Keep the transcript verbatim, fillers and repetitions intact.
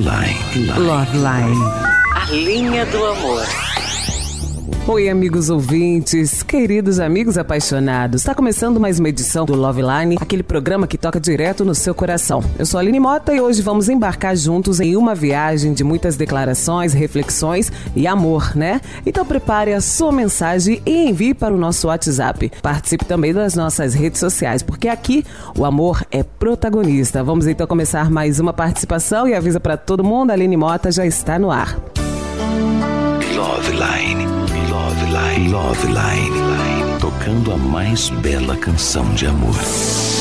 Line. Love Line. A linha do amor. Oi, amigos ouvintes, queridos amigos apaixonados. Está começando mais uma edição do Love Line, aquele programa que toca direto no seu coração. Eu sou a Aline Mota e hoje vamos embarcar juntos em uma viagem de muitas declarações, reflexões e amor, né? Então prepare a sua mensagem e envie para o nosso WhatsApp. Participe também das nossas redes sociais, porque aqui o amor é protagonista. Vamos então começar mais uma participação e avisa para todo mundo, a Aline Mota já está no ar. Love Line. Love Line. Love Line. Tocando a mais bela canção de amor.